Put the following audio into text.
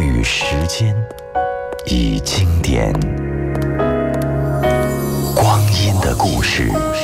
与时间，以经典。光阴的故事